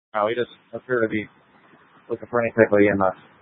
Oh, he doesn't appear to be looking for any type of EMS.